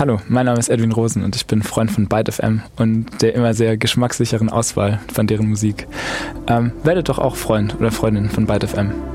Hallo, mein Name ist Edwin Rosen und ich bin Freund von Byte FM und der immer sehr geschmackssicheren Auswahl von deren Musik. Werdet doch auch Freund oder Freundin von Byte FM.